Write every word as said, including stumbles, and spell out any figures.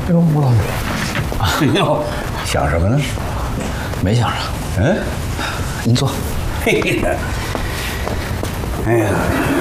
哎呦，吴老师， 哎呦，想什么呢？ 没想啥。 嗯， 您坐。 嘿嘿，哎呀。